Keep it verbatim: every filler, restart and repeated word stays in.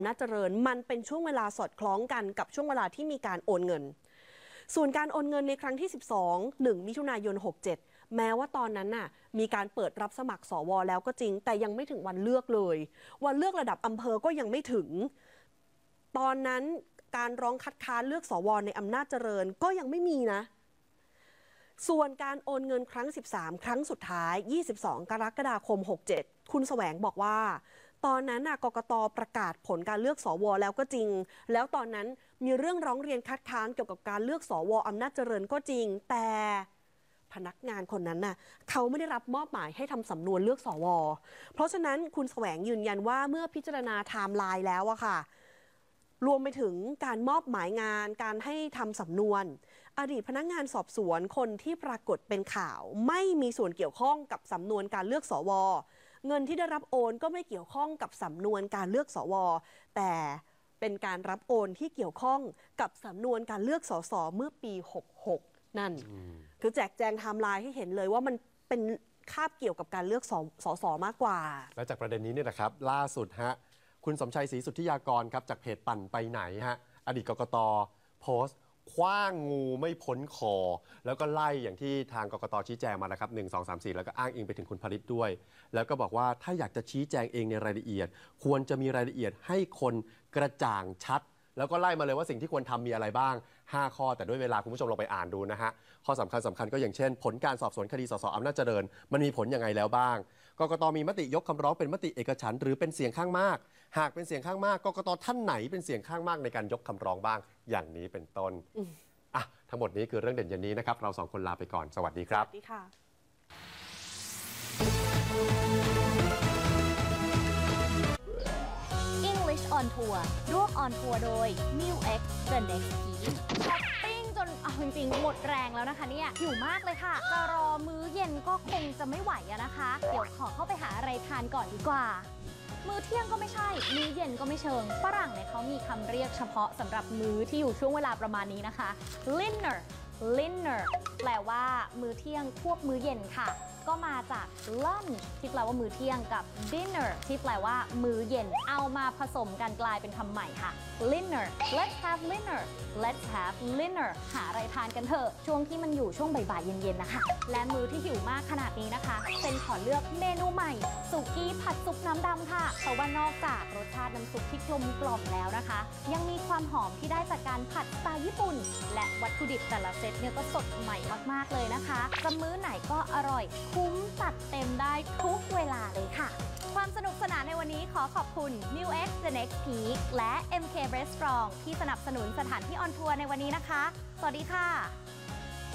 น่าเจริญมันเป็นช่วงเวลาสอดคล้องกันกับช่วงเวลาที่มีการโอนเงินส่วนการโอนเงินในครั้งที่สิบสอง หนึ่งมิถุนายนหกเจ็ดแม้ว่าตอนนั้นน่ะมีการเปิดรับสมัครสวแล้วก็จริงแต่ยังไม่ถึงวันเลือกเลยวันเลือกระดับอำเภอก็ยังไม่ถึงตอนนั้นการร้องคัดค้านเลือกสวในอำนาจเจริญก็ยังไม่มีนะส่วนการโอนเงินครั้งสิบสามครั้งสุดท้ายยี่สิบสองกรกฎาคมหกเจ็ดคุณแสวงบอกว่าตอนนั้นกกต.ประกาศผลการเลือกสวแล้วก็จริงแล้วตอนนั้นมีเรื่องร้องเรียนคัดค้านเกี่ยวกับการเลือกสวอำนาจเจริญก็จริงแต่พนักงานคนนั้นน่ะเขาไม่ได้รับมอบหมายให้ทำสำนวนเลือกสวเพราะฉะนั้นคุณแสวงยืนยันว่าเมื่อพิจารณาไทม์ไลน์แล้วอะค่ะรวมไปถึงการมอบหมายงานการให้ทำสำนวนอดีตพนักงานสอบสวนคนที่ปรากฏเป็นข่าวไม่มีส่วนเกี่ยวข้องกับสำนวนการเลือกสวเงินที่ได้รับโอนก็ไม่เกี่ยวข้องกับสำนวนการเลือกสวแต่เป็นการรับโอนที่เกี่ยวข้องกับสำนวนการเลือกสสเมื่อปีหกหกนั่นคือแจกแจงไทม์ไลน์ให้เห็นเลยว่ามันเป็นคาบเกี่ยวกับการเลือกสสมากกว่าและจากประเด็นนี้เนี่ยนะครับล่าสุดฮะคุณสมชัยศรีสุทธิยากรครับจากเพจปั่นไปไหนฮะอดีตกกต.โพสต์คว้างงูไม่พ้นคอแล้วก็ไล่อย่างที่ทางกกต.ชี้แจงมานะครับหนึ่ง สอง สาม สี่แล้วก็อ้างอิงไปถึงคุณผลิตด้วยแล้วก็บอกว่าถ้าอยากจะชี้แจงเองในรายละเอียดควรจะมีรายละเอียดให้คนกระจ่างชัดแล้วก็ไล่มาเลยว่าสิ่งที่ควรทำมีอะไรบ้างห้าข้อแต่ด้วยเวลาคุณผู้ชมลองไปอ่านดูนะฮะข้อสำคัญสำคัญก็อย่างเช่นผลการสอบสวนคดีสสอำนาจเจริญมันมีผลยังไงแล้วบ้างกกต.มีมติยกคำร้องเป็นมติเอกฉันท์หรือเป็นเสียงข้างมากหากเป็นเสียงข้างมากกกต.ท่านไหนเป็นเสียงข้างมากในการยกคำร้องบ้างอย่างนี้เป็นต้นอ่ะทั้งหมดนี้คือเรื่องเด่นเย็นนี้นะครับเราสองคนลาไปก่อนสวัสดีครับสวัสดีค่ะ English on Tour ร่วม on tour โดย New X The Next Peak ช้อปปิ้งจนเอาจริงๆหมดแรงแล้วนะคะเนี่ยหิวมากเลยค่ะจะรอมื้อเย็นก็คงจะไม่ไหวอะนะคะเดี๋ยวขอเข้าไปหาอะไรทานก่อนดีกว่ามื้อเที่ยงก็ไม่ใช่มื้อเย็นก็ไม่เชิงฝรั่งเนี่ยเขามีคำเรียกเฉพาะสำหรับมื้อที่อยู่ช่วงเวลาประมาณนี้นะคะ dinner dinner แปลว่ามื้อเที่ยงควบมื้อเย็นค่ะก็มาจาก lunch ที่แปลว่ามื้อเที่ยงกับ dinner ที่แปลว่ามื้อเย็นเอามาผสมกันกลายเป็นคำใหม่ค่ะ dinner let's have dinner let's have dinner หาอะไรทานกันเถอะช่วงที่มันอยู่ช่วงบ่ายๆเย็นๆนะคะและมื้อที่หิวมากขนาดนี้นะคะเป็นขอเลือกเมนูใหม่สุกี้ผัดซุปน้ำดำค่ะเพราะว่านอกจากรสชาติน้ำซุปที่กลมกล่อมแล้วนะคะยังมีความหอมที่ได้จากการผัดสไตล์ญี่ปุ่นและวัตถุดิบแต่ละเซตเนี่ยก็สดใหม่มากๆเลยนะคะจะมื้อไหนก็อร่อยคุ้มจัดเต็มได้ทุกเวลาเลยค่ะความสนุกสนานในวันนี้ขอขอบคุณ New X The Next Peak และ เอ็ม เค Restaurant ที่สนับสนุนสถานที่ออนทัวร์ในวันนี้นะคะสวัสดีค่ะ